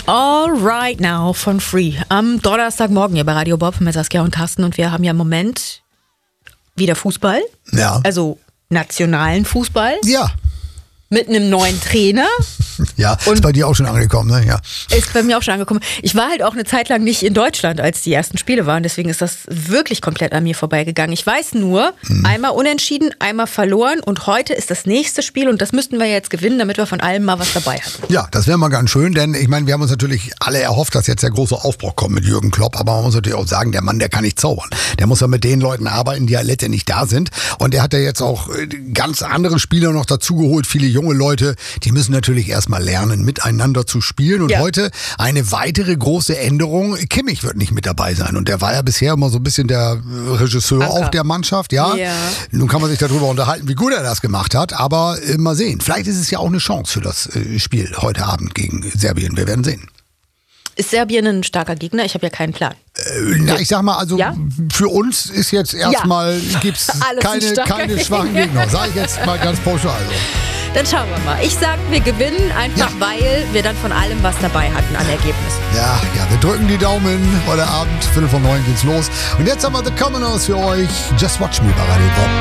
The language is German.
All Right Now von Free. Am Donnerstagmorgen hier bei Radio Bob mit Saskia und Carsten und wir haben ja im Moment wieder Fußball. Ja. Also nationalen Fußball. Ja. Mit einem neuen Trainer. Ja, Und ist bei dir auch schon angekommen, ne? Ja. Ist bei mir auch schon angekommen. Ich war halt auch eine Zeit lang nicht in Deutschland, als die ersten Spiele waren. Deswegen ist das wirklich komplett an mir vorbeigegangen. Ich weiß nur, einmal unentschieden, einmal verloren. Und heute ist das nächste Spiel. Und das müssten wir jetzt gewinnen, damit wir von allem mal was dabei haben. Ja, das wäre mal ganz schön, denn ich meine, wir haben uns natürlich alle erhofft, dass jetzt der große Aufbruch kommt mit Jürgen Klopp. Aber man muss natürlich auch sagen, der Mann, der kann nicht zaubern. Der muss ja mit den Leuten arbeiten, die ja letztendlich da sind. Und er hat ja jetzt auch ganz andere Spieler noch dazugeholt. Viele junge Leute, die müssen natürlich erstmal lernen, miteinander zu spielen. Und heute eine weitere große Änderung. Kimmich wird nicht mit dabei sein. Und der war ja bisher immer so ein bisschen der Regisseur auch der Mannschaft. Ja. Nun kann man sich darüber unterhalten, wie gut er das gemacht hat. Aber mal sehen. Vielleicht ist es ja auch eine Chance für das Spiel heute Abend gegen Serbien. Wir werden sehen. Ist Serbien ein starker Gegner? Ich habe ja keinen Plan. Na, ich sag mal, also für uns ist jetzt erstmal, gibt's keine schwachen Gegner. Sag ich jetzt mal ganz pauschal. Also. Dann schauen wir mal. Ich sag, wir gewinnen einfach, weil wir dann von allem was dabei hatten an Ergebnissen. Ja, wir drücken die Daumen. Heute Abend, 8:45 geht's los. Und jetzt haben wir The Commoners für euch. Just Watch Me bei Radio Bob.